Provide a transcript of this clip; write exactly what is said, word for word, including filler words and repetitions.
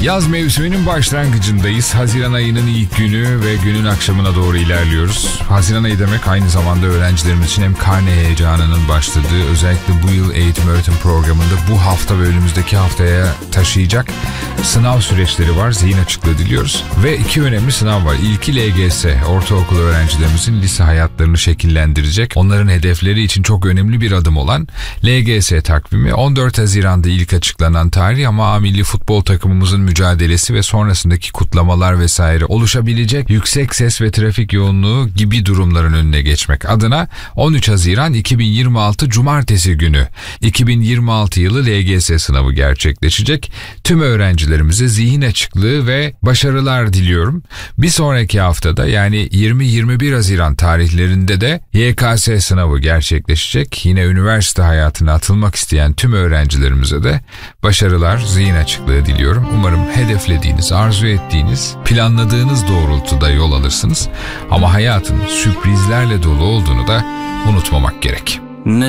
Yaz mevsiminin başlangıcındayız. Haziran ayının ilk günü ve günün akşamına doğru ilerliyoruz. Haziran ayı demek aynı zamanda öğrencilerimiz için hem karne heyecanının başladığı, özellikle bu yıl eğitim öğretim programında bu hafta ve önümüzdeki haftaya taşıyacak sınav süreçleri var. Zihin açıklığı diliyoruz. Ve iki önemli sınav var. İlki L G S, ortaokul öğrencilerimizin lise hayatlarını şekillendirecek. Onların hedefleri için çok önemli bir adım olan L G S takvimi. on dört Haziran'da ilk açıklanan tarih ama A Milli Futbol takımımızın mücadelesi ve sonrasındaki kutlamalar vesaire oluşabilecek yüksek ses ve trafik yoğunluğu gibi durumların önüne geçmek adına on üç Haziran iki bin yirmi altı Cumartesi günü iki bin yirmi altı yılı L G S sınavı gerçekleşecek. Tüm öğrencilerimize zihin açıklığı ve başarılar diliyorum. Bir sonraki haftada yani yirmi yirmi bir Haziran tarihlerinde de Y K S sınavı gerçekleşecek. Yine üniversite hayatına atılmak isteyen tüm öğrencilerimize de başarılar, zihin açıklığı diliyorum. Umarım hedeflediğiniz, arzu ettiğiniz, planladığınız doğrultuda yol alırsınız. Ama hayatın sürprizlerle dolu olduğunu da unutmamak gerek. Ne